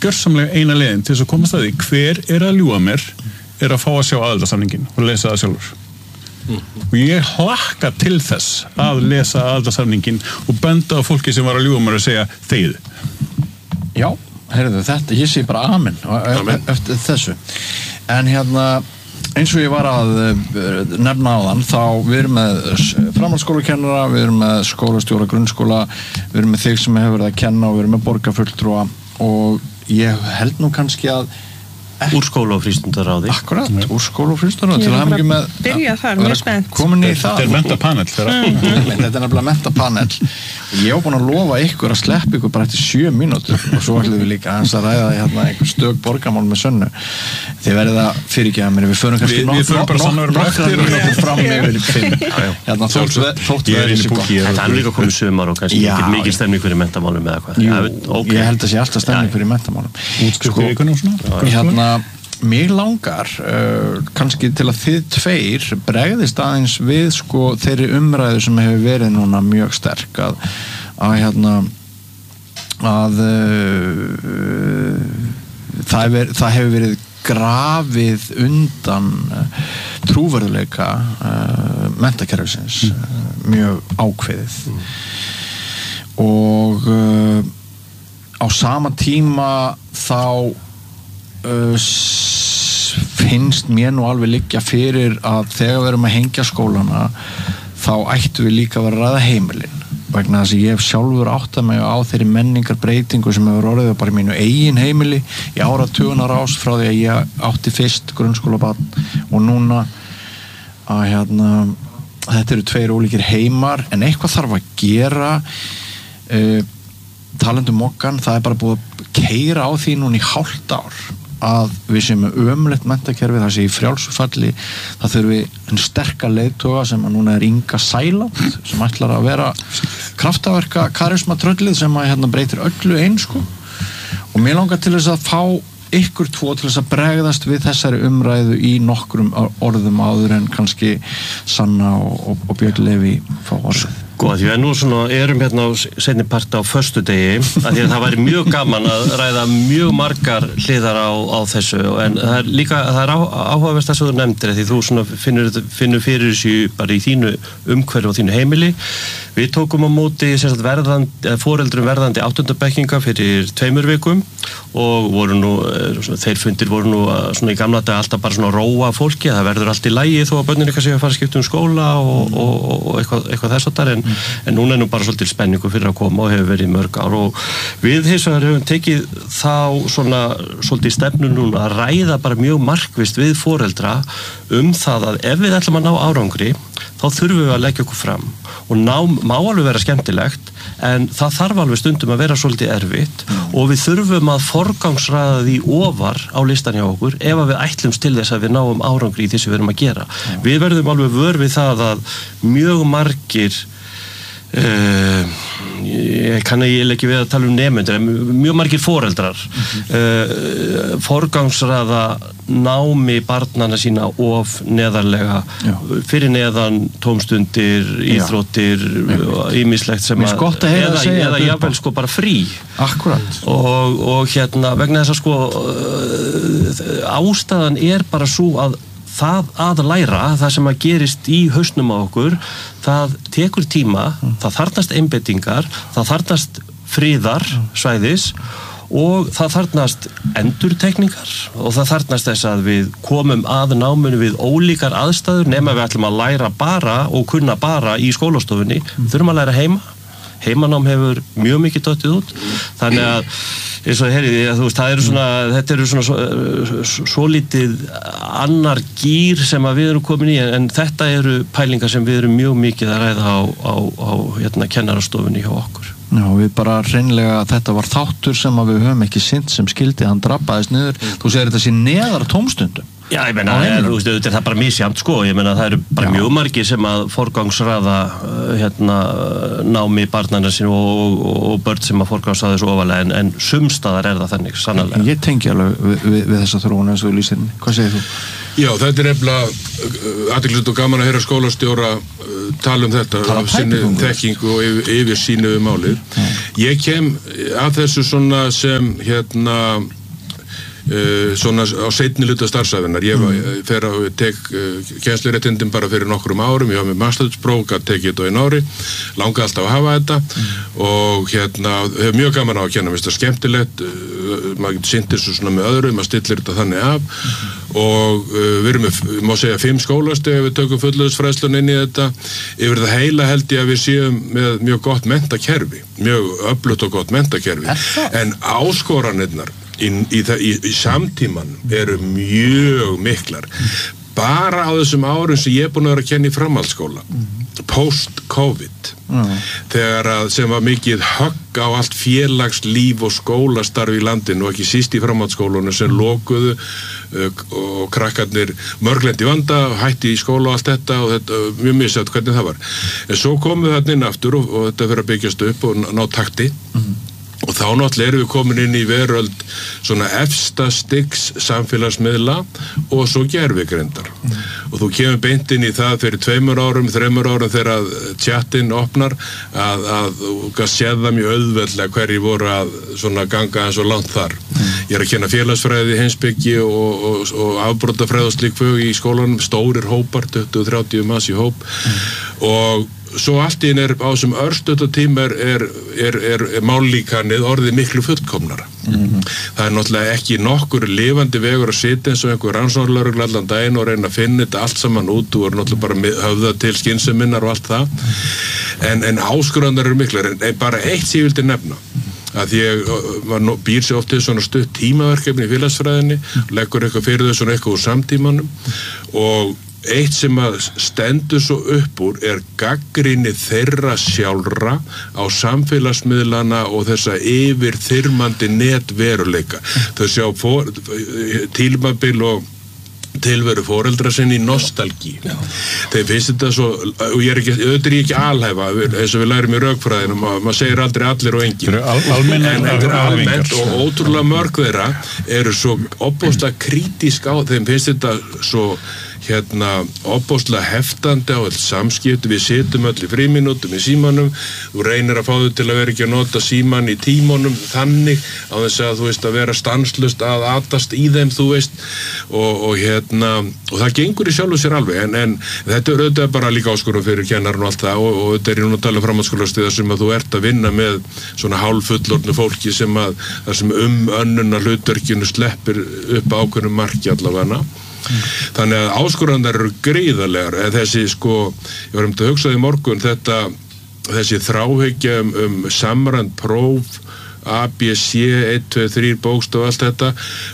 gjörsamlega eina leiðin til þess að komast að því hver að ljúga mér að fá að sjá aðildarsamningin og lesa það sjálfur. Og ég hlakka til þess að lesa aðildarsamningin og benda á fólki sem var að ljúga mér að segja þegið. Já, heyrðu þetta, ég sé bara amen eftir þessu. En eins og ég var að nefna áðan, þá við erum með framhaldsskólakennara, við erum með skólastjóra grunnskóla, við erum með þig sem hefur verið að kenna og við erum með borgarfulltrúa og ég held nú kannski að úr skóla og frístundaráði. Akkurat, úr skóla og frístundaráði til að hafa mikið með byrja þar, mjög spennt. Komin í það. Þetta mentapanel Þetta nefnilega mentapanel. Ég var búin að lofa ykkur að sleppa ykkur bara eftir 7 mínútur og svo ætlum við líka aðeins að ræða einhver stök borgarmál með Sönnu. Þið verðið að fyrirgefa mér, við förum kannski nokkrar mínútur fram yfir 5. Þótt verið þessi gott. Það líka komið sumar og kannski ekki mikið stemning fyrir mentamálum eða hvað. Ég held að sé alltaf stemning fyrir mentamálum. Mig langar kannski til að þið tveir bregðist aðeins við þeirri umræðu sem hefur verið núna mjög sterk að það hefur verið grafið undan trúverðuleika menntakerfisins mjög ákveðið og á sama tíma þá finnst mér nú alveg liggja fyrir að þegar við erum að hengja skólana þá ættum við líka að vera að ræða heimilin vegna þess að ég hef sjálfur áttað mig á þeirri menningarbreytingu sem hefur orðið bara í mínu eigin heimili í áratugunar ás frá því að ég átti fyrst grunnskólabarn og núna að þetta eru 2 ólíkir heimar en eitthvað þarf að gera talandi mokkan, það er bara búið að keyra á því núna í hálft ár að við sem ömurlegt menntakerfi það sé í frjálsufalli það þurfi en sterka leiðtoga sem að núna er Inga Sæland sem ætlar að vera kraftaverka karisma tröllið sem að breytir öllu eins og mér langar til þess að fá ykkur 2 til þess að bregðast við þessari umræðu í nokkrum orðum áður en kannski Sanna og Björn Leví fá orðið. Því við nú erum á seinni part á föstudegi að því að það væri mjög gaman að ræða mjög margar hliðar á þessu en það er líka áhugavert það sem þú nefndir því þú finnur fyrir þessu bara í þínu umhverfi og þínu heimili. Við tókum á móti foreldrum verðandi 8. bekkinga fyrir 2 vikum og voru nú, þeir fundir voru nú í gamla dag alltaf bara róa fólki að það verður allt í lagi þó að börnin eitthvað séu að fara að skipta skóla og eitthvað þess að þar en núna er nú bara svolítið spenningu fyrir að koma og hefur verið í mörg ár og við hins vegar höfum tekið þá svolítið stefnu núna að ræða bara mjög markvisst við foreldra það að ef við ætlum að ná árangri þá þurfum við að leggja okkur fram og má alveg vera skemmtilegt en það þarf alveg stundum að vera svolítið erfitt og við þurfum að forgangsraða því ofar á listan hjá okkur ef að við ætlumst til þess að við náum árangri í því sem við erum að gera. Við verðum alveg vör við það að mjög margir ég kann ekki við að tala nemendur en mjög margir foreldrar forgangsraða námi barnana sína of neðarlega fyrir neðan tómstundir, íþróttir ýmislegt sem eða jafnvel bara frí. Akkurat. Og vegna þess að ástæðan er bara svo að það að læra, það sem að gerist í hausnum á okkur, það tekur tíma, það þarfnast einbeitingar, það þarfnast friðar svæðis og það þarfnast endurtekningar og það þarfnast þess að við komum að náminu við ólíkar aðstæður nema við ætlum að læra bara og kunna bara í skólastofunni, við þurfum að læra heima. Heimanám hefur mjög mikið dottið út, þannig að eins og þetta eru svo lítið annar gír sem að við erum komin í en þetta eru pælingar sem við erum mjög mikið að ræða á kennarastofunni hjá okkur. Já, við bara hreinlega þetta var þáttur sem að við höfum ekki sinnt sem skildi, hann drabbaðist niður. Þú segir þetta sé neðar tómstundum. Já, ég meina, það er bara misjafnt ég meina, það eru bara mjög margir sem að forgangsraða námi barnana sín og börn sem að forgangsraða þessu ofalega en sumstaðar er það þannig, sannarlega. Ég tengi alveg við þessa þróun eins og lýsir. Hvað segir þú? Já, þetta er nefnilega athyglisvert og gaman að heyra skólastjóra tala þetta af sinni þekkingu og yfir sínu málið. Ég kem að þessu svona sem svona á seinni hluta starfsævinnar. Ég fer að tek kennsluréttindin bara fyrir nokkrum árum, ég var með masterspróf, að tekið þetta á einu ári, langaði alltaf að hafa þetta og hef mjög gaman á að kenna, mér finnst það skemmtilegt, maður getur sinnt þessu svona með öðru, maður stillir þetta þannig af og við erum með, má segja, 5 skólastigi ef við tökum fullorðinsfræðsluna inn í þetta. Yfir það heila held ég að við séum með mjög gott menntakerfi, mjög öflugt og gott menntakerfi, en áskoranirnar í samtímanum eru mjög miklar. Bara á þessum árum sem ég er búin að vera að kenna í framhaldsskóla, post-COVID, þegar sem var mikið högg á allt félagslíf og skólastarf í landinu og ekki síst í framhaldsskólunum sem lokuðu og krakkarnir mörglendi vanda, hætti í skóla og allt þetta og þetta, mjög misjætt hvernig það var. En svo komum við þarna inn aftur og þetta fyrir að byggjast upp og ná takti. Og þá náttúrulega erum við komin inn í veröld svona efsta stigs samfélagsmiðla og svo gervigreindar. Og þú kemur beint inn í það fyrir 2 árum, 3 árum þegar tjattinn opnar að séð það mjög auðveldlega hverju voru að svona ganga eins og langt þar. Ég er að kenna félagsfræði, heimspeki og afbrotafræði og slík fög í skólanum, stórir hópar, 20-30 manns í hóp og svo allt í einu á þessum örstutta tíma er mállíkanið orðið miklu fullkomnara. Það er náttúrulega ekki nokkur lifandi vegur að sitja eins og einhver rannsóknarlögregla allan daginn og reyna að finna þetta allt saman út og er náttúrulega bara höfða til skynseminnar og allt það. En áskoranir eru miklar, en bara eitt sem ég vildi nefna. Að ég býr sér oft til svona stutt tímaverkefni í félagsfræðinni, leggur eitthvað fyrir þau svona eitthvað úr samtímanum og eitt sem að stendur svo upp úr er gagnrýni þeirra sjálfra á samfélagsmiðlana og þessa yfirþyrmandi netveruleika. Þau sjá tímabil og tilveru foreldra sinni í nostalgíu. Þeir finnst þetta svo, og auðvitað er ég ekki alhæfa, eins og við lærum í rökfræðinu, maður segir aldrei allir og enginn. En þetta er almennt og ótrúlega mörg þeirra eru svo ofboðslega krítísk á, þeim finnst þetta svo ofboðslega heftandi á öll samskipti, við situm öll í frímínútum í símanum, þú reynir að fá þau til að vera ekki að nota síman í tímunum þannig á þess að þú veist að vera stanslust að atast í þeim þú veist og það gengur í sjálfu sér alveg en þetta er auðvitað bara líka áskorun fyrir kennarinn og allt það og þetta er núna að tala um framhaldsskólastiga sem að þú ert að vinna með svona hálffullorðnu fólki sem að þar sem önnuna hlutverkinu sleppir upp ákveðnum marki allavega. Þannig að áskoranir eru gríðarlegar en þessi ég var að hugsa í morgun þessi þráhyggja samræmd próf ABC, 1, 2, 3 bókstaf og allt þetta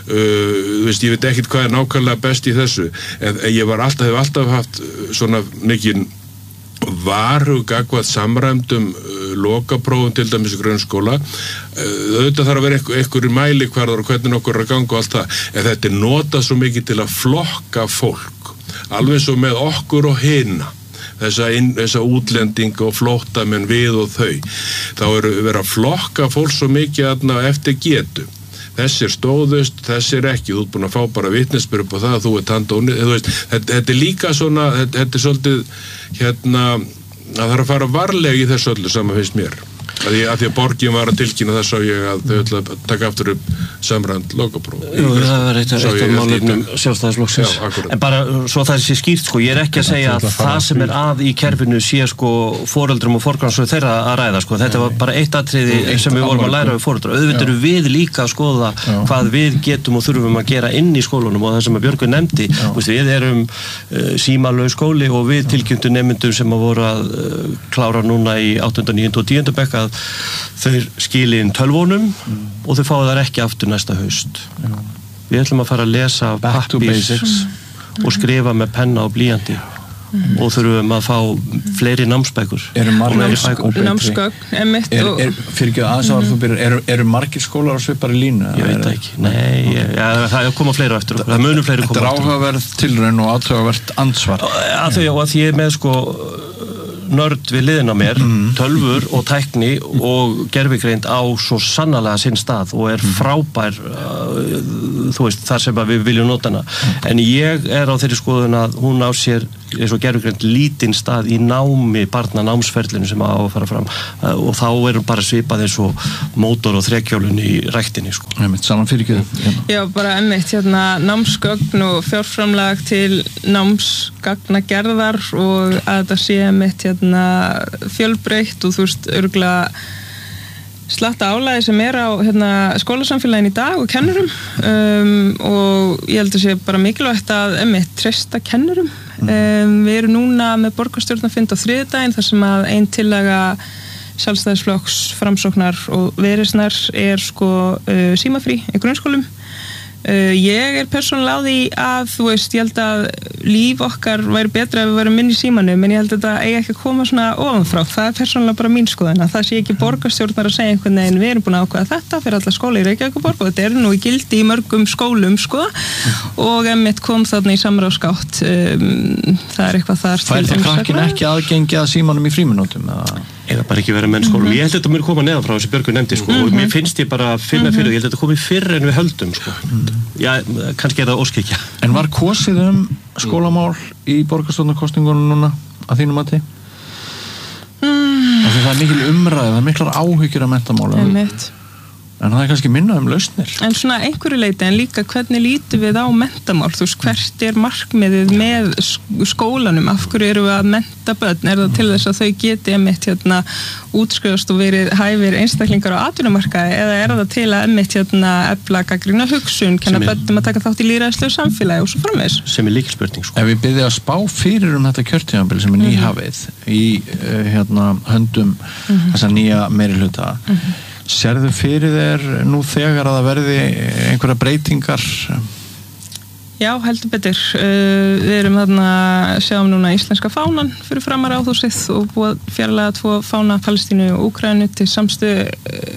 ég veit ekkert hvað er nákvæmlega best í þessu en ég hef alltaf haft svona mikið varhug gagnvart samræmdum lokaprófum til dæmis í grunnskóla auðvitað þarf að vera einhverjir mælikvarðar og hvernig okkur er að ganga og allt það en þetta er notað svo mikið til að flokka fólk alveg svo með okkur og hina þessa útlendinga og flóttamenn við og þau þá eru verið að flokka fólk svo mikið eftir getu þessir stóðust, þessir ekki þú ert búin að fá bara vitnisbyrð upp á það að þú tandóni, þetta er líka svona þetta er svolítið að það þarf að fara varlega í þessu öllu saman finnst mér að því að borgin var að tilkynna þess að ég að þau ætla að taka aftur upp samræmd lokapróf. Jú, það var eitt af málefnum Sjálfstæðisflokksins. En bara svo það sé skýrt, ég er ekki að segja að það sem er að í kerfinu sé foreldrum og forgangsröð þeirra að ræða, þetta var bara eitt atriði sem við vorum að læra við foreldra. Auðvitað eru við líka að skoða hvað við getum og þurfum að gera inn í skólunum og það sem að Björgvin nefndi, við erum símalaus skóli og við tilkynntum nemendum sem að voru að klára núna í 8., 9. og 10. bekk að þau skili inn tölvunum og þau fáið þar ekki aftur næsta haust. Við ætlum að fara að lesa pappír og skrifa með penna og blýanti og þurfum að fá fleiri námsbækur. Námsgögn, emitt Eru margir skólar á svipari línu? Ég veit ekki, nei, það koma fleiri eftir okkur, það munu fleiri koma eftir. Þetta er áhugaverð tilraun og athugavert ansvar. Að því ég er með nörd við liðin á mér, tölvur og tækni og gervigreind á svo sannarlega sinn stað og er frábær þú veist, þar sem að við viljum nota hana. En ég á þeirri skoðun að hún á sér eins og gerfugreind lítinn stað í námi, barnanámsferlinu sem á að fara fram og þá bara svipað eins og mótor og þrekhjólun í ræktinni, sko. Saman fyrirgjöðu. Já, bara námsgögn og fjárframlag til námsgagnagerðar og að þetta sé fjölbreytt og þú veist, örugglega slatta álagi sem á skólasamfélagin í dag og kennurum og ég held að sé bara mikilvægt að treysta kennurum. Við erum núna með borgarstjórnarfund á þriðjudaginn þar sem að ein tillaga Sjálfstæðisflokks, Framsóknar og Viðreisnar sko símafrí í grunnskólum. Ég persónulega á því að þú veist, ég held að líf okkar væri betra ef við værum minni í símanum en ég held að þetta eigi ekki að koma svona ofanfrá, það persónulega bara mín skoðun að það sé ekki borgarstjórnar að segja einhvern veginn við erum búin að ákveða þetta fyrir alla skóla í Reykjavíkurborg og þetta er nú í gildi í mörgum skólum sko og kom þarna í samráðsgátt það er eitthvað þar til það krakkin ekki aðgengi að símanum í fríminútum eða bara ekki vera með skólum. Ég held að þetta mér koma neðan frá þessi Björgur nefndi sko og mér finnst ég bara að finna fyrir ég held að þetta komi fyrr en við höldum sko. Já, kannski það óskikja. En var kosið skólamál í borgarstjórnarkosningunum núna að þínu mati? Það er mikil umræða, það er miklar áhyggjur af menntamála. En það er kannski minna lausnir. En svona einhverju leyti, en líka hvernig lítum við á menntamál? Þú veist, hvert er markmiðið með skólanum? Af hverju erum við að mennta börn? Er það til þess að þau geti útskrifast og verið hæfir einstaklingar á atvinnumarkaði? Eða er það til að efla gagnrýna hugsun, kenna börnum að taka þátt í lýðræðislegu samfélagi og svo framvegis? Sem er lykilspurning, sko. Ef við byrðum að spá fyrir þetta kjörtímabil sem er nýhafið í höndum þessa nýja meirihluta sérðu fyrir þér nú þegar að það verði einhverja breytingar? Já, heldur betur. Við erum sjáum núna íslenska fánan fyrir framar Ráðhúsið og búið að fjarlæga 2 fána Palestínu og Úkraínu til samstöðu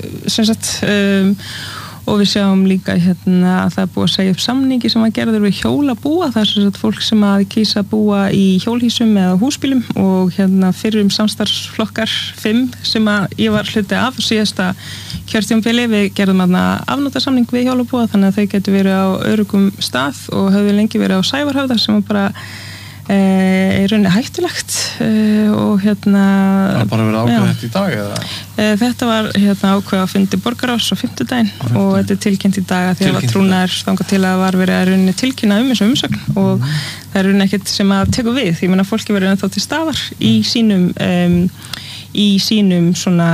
og við sjáum líka að það er búið að segja upp samningi sem að gerður við hjólabúa, það er fólk sem að kýsa að búa í hjólhýsum eða húsbílum og fyrrum samstarfsflokkar 5 sem að ég var hluti af síðasta kjörtímabili, við gerðum afnotasamning við hjólabúa þannig að þau getur verið á öruggum stað og höfðu lengi verið á Sævarhöfða sem var bara í rauninni hættulegt og Það er bara verið ákveðið þetta í dag eða? Þetta var ákveðið að fundi borgarráðs á 5. daginn og þetta er tilkynnt í dag að því að var trúnaður þangað til að var verið að rauninni tilkynna þessu umsögn og það er rauninni ekkert sem að tekur við ég meina fólki verið ennþá til staðar í sínum svona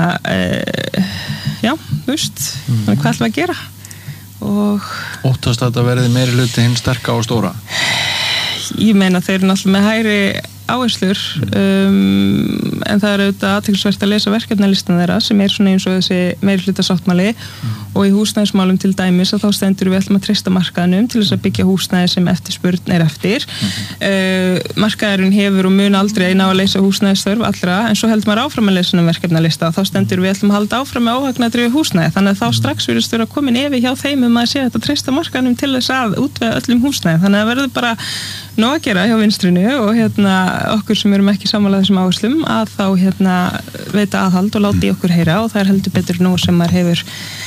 já, þú veist hvað ætlum við að gera og óttast að þetta verði meiri hluti hinn sterka og stóra? Ég meina þeir eru náttúrulega með hægri áherslur en það er auðvitað athyglisvert að lesa verkefnalistan þeirra sem er svona eins og þessi meirihlutasáttmáli og í húsnæðismálum til dæmis að þá stendur við ætlum að treysta markaðnum til þess að byggja húsnæði sem eftirspurn er eftir markaðurinn hefur og mun aldrei ná að leysa húsnæðisþörf allra en svo heldur maður áfram að lesa verkefnalista og þá stendur við ætlum að halda áfram með óhagnadrifið húsnæði þannig að þá strax virðist vera komin efi hjá þeim að sé að treysta markaðnum til þess að útvega öllum húsnæði þannig að verður bara nóg að gera hjá vinstrinu og okkur sem erum ekki sammála þessum áherslum að þá veita aðhald og láti okkur heyra og það er heldur betur nú sem maður hefur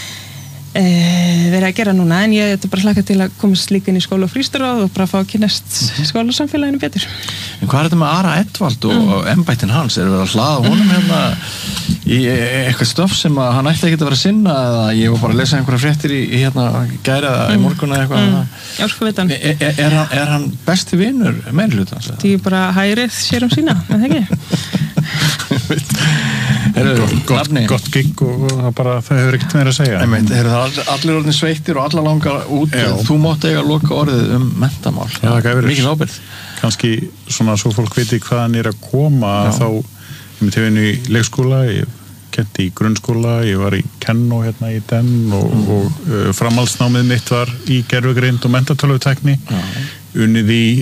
verið að gera núna en ég bara hlakka til að komast líka inn í skóla og frístarráð og bara fá að kynast skólasamfélaginu betur. En hvað er þetta með Ara Edvald og embættin hans? Er verið að hlaða honum í eitthvað stöf sem að hann ætti ekki að vera að sinna eða ég var bara að lesa einhverja fréttir í gæra eða í morgun eða eitthvað Er hann besti vinur meirihlutans? Það er bara hærið sér sína, en það ekki Gott gigg og það hefur ekkert meira að segja allir orðin sveittir og allar langar út þú mátt eiga loka orðið menntamál mikið ábyrgð kannski svona svo fólk viti hvaðan er að koma þá ég hefði inn í leikskóla ég kenti í grunnskóla ég var í Kennó í Den og framhaldsnámið mitt var í gervigreind og menntatölvutækni unnið í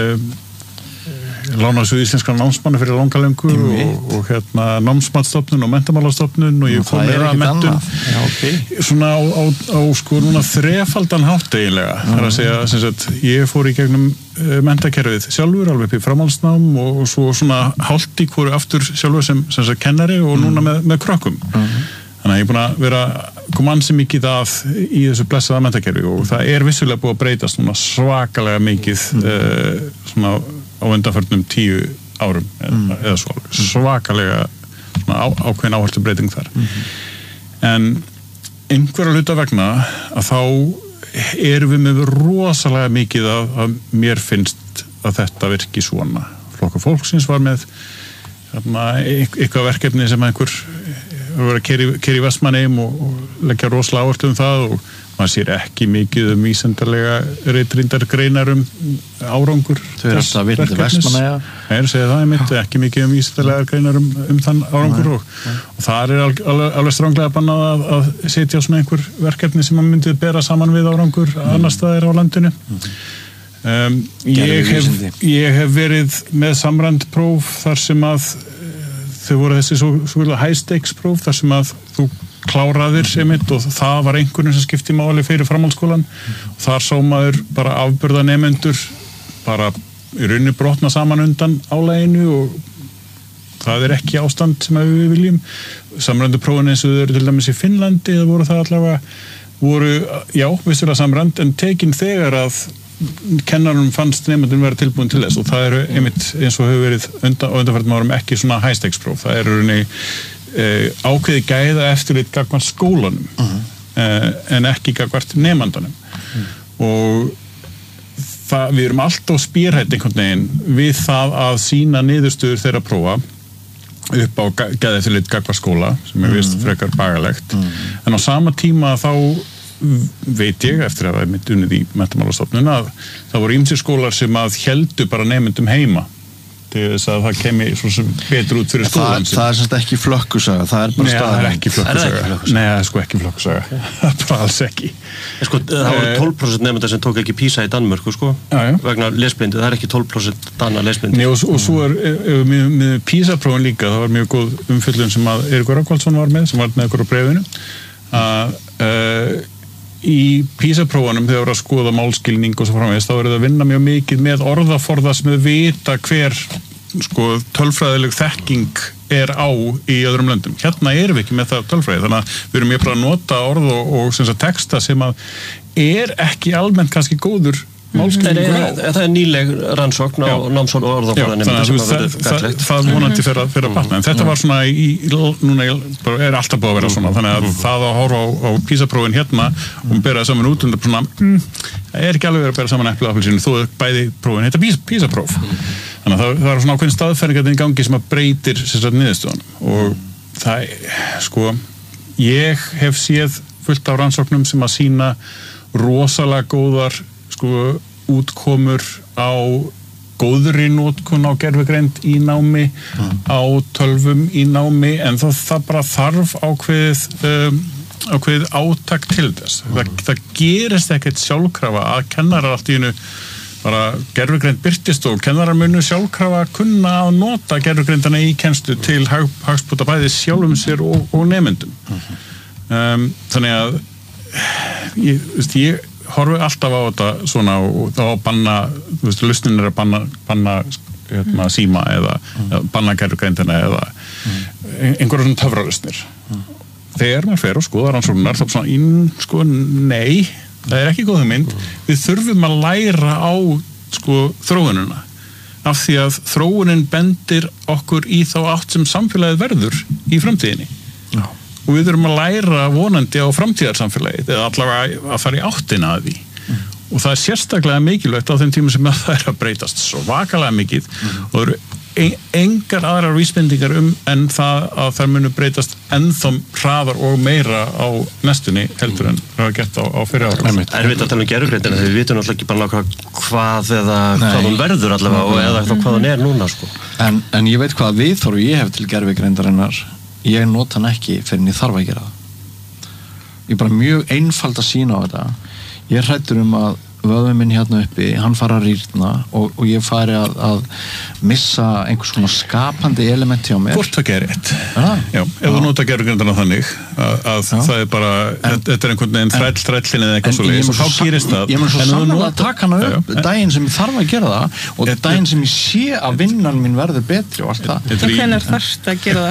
Lánasjóð íslenskra námsmanna fyrir langalöngu og námsmatsstofnun og menntamálastofnun og ég kom með að menntun svona á sko núna þrefaldan hátt eiginlega þar að segja sem sagt ég fór í gegnum menntakerfið sjálfur alveg upp í framhaldsnám og svo svona hálft í hvoru aftur sjálfur sem sagt kennari og núna með krökkum þannig að ég er búin að vera kom ansi mikið að í þessu blessaða menntakerfi og það vissulega búið að breytast svona svakalega mikið svona á undanförnum 10 árum eða svo svakalega svona ákveðin áherslubreyting þar en einhverja hluta vegna að þá erum við með rosalega mikið að mér finnst að þetta virki svona Flokkur fólksins var með eitthvað verkefni sem einhver var að keyra í Vestmannaeyjum og leggja rosalega áherslu það og maður sér ekki mikið vísindarlega ritrýndar greinar árangur þau eru alltaf vitandi Vestmannaeyja ég segi það einmitt, ekki mikið vísindarlega greinar þann árangur og þar alveg stranglega bannað að setja svona einhver verkefni sem maður myndi bera saman við árangur annars staðar á landinu ég hef verið með samræmd próf þar sem að þau voru þessi svo high stakes próf þar sem að þú kláraðir einmitt og það var einhvern sem skipti máli fyrir framhaldsskólan og þar sá maður bara afburða nemendur bara í rauninni brotna saman undan álæginu og það ekki ástand sem við viljum samræmdu prófin eins og þau eru til dæmis í Finnlandi það voru það allavega já, vissulega samræmd en tekin þegar að kennarum fannst nemendum vera tilbúin til þess og það eru einmitt eins og hefur verið undanfærtum árum ekki svona high stakes próf það eru ákveði gæða eftirlit gagnvart skólanum en ekki gagnvart nemandanum og við erum alltaf spírhætt einhvern veginn við það að sína niðurstöður þeirra prófa upp á gæða eftirlit gagnvart skóla sem vist frekar bagalegt en á sama tíma þá veit ég eftir að það mitt unnið í Menntamálastofnun að það voru ýmsir skólar sem að héldu bara nemendum heima til þess að það kemi svo sem betur út fyrir skólan það semst ekki flökkusaga, það bara staðar það ekki flökkusaga nei, það sko ekki flökkusaga bara alls ekki sko, það voru 12% nemenda sem tók ekki PISA í Danmörku sko, vegna lesblindu það ekki 12% dana lesblindu nei, og svo með PISA-prófin líka það var mjög góð umfjöllun sem að Eiríkur Rögnvaldsson var með sem var með ykkur á bréfinu að í PISA-prófunum þegar voru að skoða málskilning og svo framvegis, þá það að vinna mjög mikið með orðaforða sem við vita hver tölfræðileg þekking á í öðrum löndum. Hérna erum við ekki með það tölfræði, þannig að við erum bara að nota orð og sem sagt texta sem að ekki almennt kannski góður málskilningur á. Það nýleg rannsókn á námsól og orðaforðanemyndum það vonandi fyrir að batna en þetta var svona núna alltaf búið að vera svona þannig að það að horfa á PISA-prófin hérna og bera það saman út og svona það ekki alveg verið að bera saman epli og appelsínu þó að bæði prófin heita PISA-próf þannig að það er svona ákveðin staðfæringar í gangi sem að breytir sérstaklega niðurstöðunum og það ég hef séð fullt af rannsóknum sem að sýna rosalega góðar útkomur á góðri notkun á gervigreind í námi á tölvum í námi en það bara þarf ákveðið átak til þess það gerist ekkert sjálfkrafa að kennarar allt í einu bara gervigreind birtist og kennarar munu sjálfkrafa kunna að nota gervigreindana í kennslu til hagsbóta bæði sjálfum sér og nemendum þannig að ég horfi alltaf á þetta svona og þá banna, lausnin að banna síma eða banna gervigreindina eða einhverjum svona töfralausnir þegar maður fer og skoðar rannsóknar þá svona, nei það ekki góð hugmynd, við þurfum að læra á þróunina af því að þróunin bendir okkur í þá átt sem samfélagið verður í framtíðinni og við þurfum að læra vonandi á framtíðarsamfélagið eða allavega að fara í áttina að því og það sérstaklega mikilvægt á þeim tíma sem það að breytast svakalega mikið og það eru engar aðrar vísbendingar en það að þær munu breytast ennþá hraðar og meira á næstunni heldur en það var gert á fyrir árum. Er við að tala gervigreindina þegar við vitum náttúrulega ekki bara hvað hún verður allavega eða hvað hún núna sko. En ég veit hvað viðhorf ég hef til gervigreindarinnar ég nota hann ekki fyrir ég þarf að gera það ég bara mjög einfald að sína á þetta ég hræddur að vöðvinn minn hérna uppi hann fara að rýrna og ég fari að missa einhvers konar skapandi element hjá mér hvort það gerir rétt ef þú nota gervigrindana þannig að það er bara þetta einhvern veginn þrællin eða eitthvað svoleiðis og þá gerist það ég mun svo sannlega að taka hana upp daginn sem ég þarf að gera það og daginn sem ég sé að vinnan mín verður betri og allt það hvenær þarftu að gera það?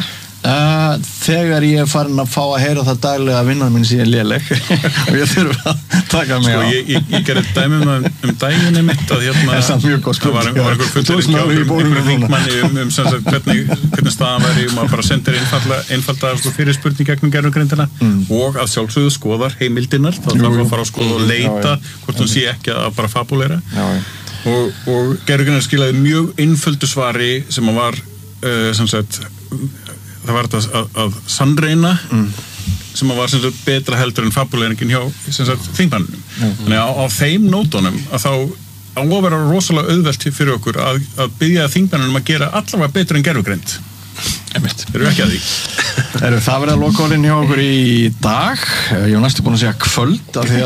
Þegar ég er farin að fá að heyra það daglega að vinnan minn sé léleg og ég þurfa að taka mig á. Ég gerði dæmi daginn mitt að það var einhver fulleringi sem sagt hvernig staðan væri maður bara sendir einfalda fyrir spurning gegnum gerfugrindina og að sjálfsögðu skoðar heimildirnar þá þarf að fara að skoða og leita hvort hún sé ekki að bara fabulera og gerfugrindina skilaði mjög einföldu svari sem að var sem sagt það var þetta að sannreina sem að var sem sagt betra heldur en fabuleringin hjá sem sagt þingmannunum. Þannig að á þeim nótunum að þá á að vera rosalega auðvelt fyrir okkur að biðja þingmannunum að gera allavega betur en gerfugreind. Erum við ekki að því? Það verið að loka orðin hjá okkur í dag. Ég var næstu búin að segja kvöld af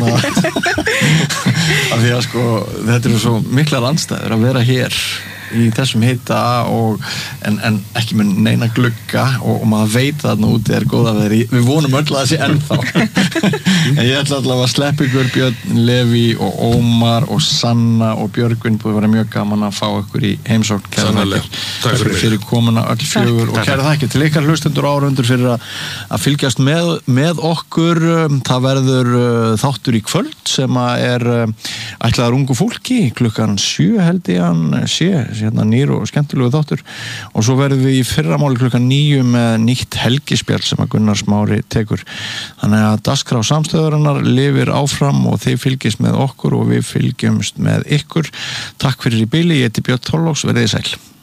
því að sko þetta eru svo miklar andstæður að vera hér í þessum hita en ekki með neina glugga og maður veit þarna úti er góða veðri við vonum öll að það sé ennþá en ég ætla allavega að sleppa ykkur Björn, Leví og Ómar og Sanna og Björgvin búið að vera mjög gaman að fá ykkur í heimsókn takk fyrir komuna öll fjögur og kæra þakki til ykkar hlustendur og áhorfendur fyrir að fylgjast með okkur það verður þáttur í kvöld sem að er ætlaður ungu fólki klukkan 7 held ég hann sé hérna nýr og skemmtilegu þáttur og svo verðum við í fyrramáli klukkan 9 með nýtt helgispjall sem að Gunnar Smári tekur þannig að dagskrá samstöðurinnar lifir áfram og þið fylgjast með okkur og við fylgjumst með ykkur takk fyrir í bili, ég heiti Björn Þorláks, verið þið sæl